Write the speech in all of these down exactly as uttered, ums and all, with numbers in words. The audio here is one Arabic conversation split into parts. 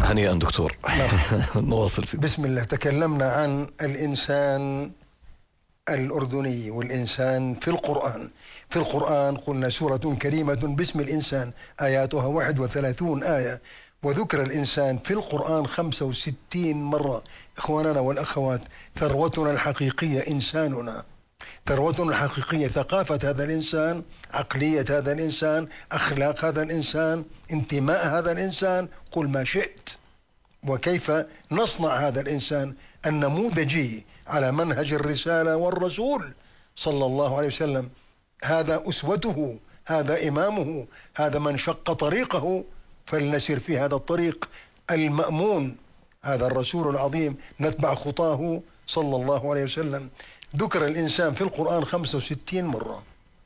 هنيئا دكتور. نواصل سيدي. بسم الله. تكلمنا عن الإنسان الأردني والإنسان في القرآن. في القرآن قلنا سورة كريمة باسم الإنسان، آياتها واحد وثلاثون آية، وذكر الإنسان في القرآن خمسة وستين مرة. إخواننا والأخوات، ثروتنا الحقيقية إنساننا، ثروتنا الحقيقية ثقافة هذا الإنسان، عقلية هذا الإنسان، أخلاق هذا الإنسان، انتماء هذا الإنسان، قل ما شئت. وكيف نصنع هذا الإنسان النموذجي على منهج الرسالة والرسول صلى الله عليه وسلم. هذا أسوته، هذا إمامه، هذا من شق طريقه، فلنسير في هذا الطريق المأمون. هذا الرسول العظيم نتبع خطاه صلى الله عليه وسلم. ذكر الإنسان في القرآن خمسة وستين مرة،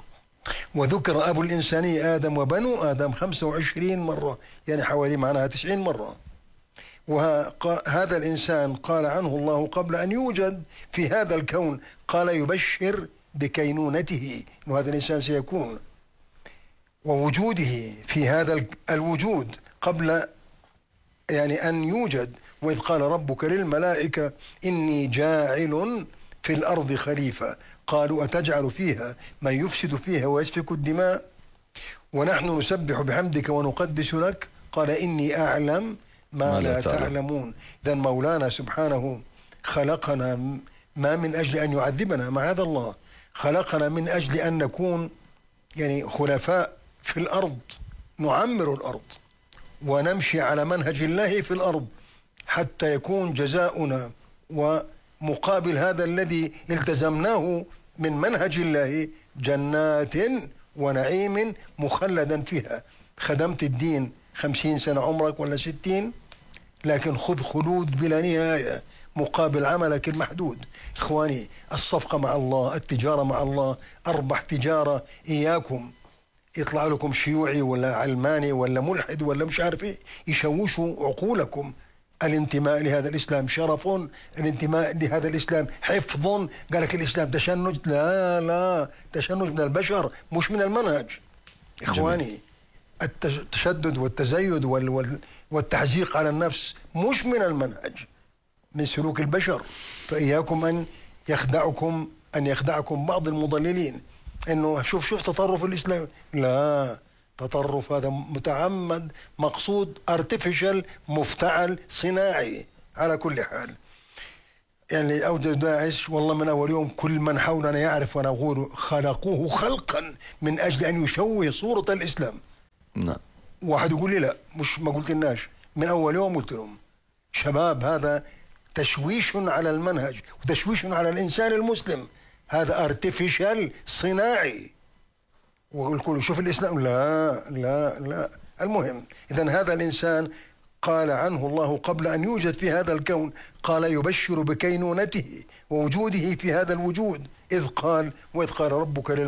وذكر أبو الإنسانية آدم وبنو آدم خمسة وعشرين مرة، يعني حوالي معناها تسعين مرة. وهذا الإنسان قال عنه الله قبل أن يوجد في هذا الكون، قال يبشر بكينونته، أن هذا الإنسان سيكون، ووجوده في هذا الوجود قبل يعني أن يوجد. وإذ قال ربك للملائكة إني جاعل في الأرض خليفة، قالوا أتجعل فيها من يفسد فيها ويسفك الدماء ونحن نسبح بحمدك ونقدس لك، قال إني أعلم ما, ما لا تعلمون. إذن مولانا سبحانه خلقنا ما من أجل أن يعذبنا، معاذ الله، خلقنا من أجل أن نكون يعني خلفاء في الأرض، نعمر الأرض ونمشي على منهج الله في الأرض، حتى يكون جزاؤنا ومقابل هذا الذي التزمناه من منهج الله جنات ونعيم مخلدا فيها. خدمت الدين خمسين سنة عمرك ولا ستين، لكن خذ خلود بلا نهاية مقابل عملك المحدود. إخواني، الصفقة مع الله، التجارة مع الله، أربح تجارة. إياكم يطلع لكم شيوعي ولا علماني ولا ملحد ولا مش عارف إيه يشوشوا عقولكم. الانتماء لهذا الإسلام شرف، الانتماء لهذا الإسلام حفظ. قالك الإسلام تشنج، لا لا، تشنج من البشر مش من المنهج. إخواني، التشدد والتزيد والتحزيق على النفس مش من المنهج، من سلوك البشر. فإياكم أن يخدعكم أن يخدعكم بعض المضللين إنه شوف شوف تطرف الإسلام. لا، تطرف هذا متعمد، مقصود، artificial، مفتعل، صناعي. على كل حال، يعني أوجد داعش والله من أول يوم كل من حولنا يعرف ونقول خلقوه خلقا من أجل أن يشوه صورة الإسلام. نعم. واحد يقول لي لا، مش ما قلت لناش من أول يوم، قلت لهم شباب هذا تشويش على المنهج وتشويش على الإنسان المسلم، هذا artificial، صناعي. والكل شوف الإسلام، لا لا لا. المهم، إذن هذا الإنسان قال عنه الله قبل أن يوجد في هذا الكون، قال يبشر بكينونته ووجوده في هذا الوجود. إذ قال وإذ قال ربك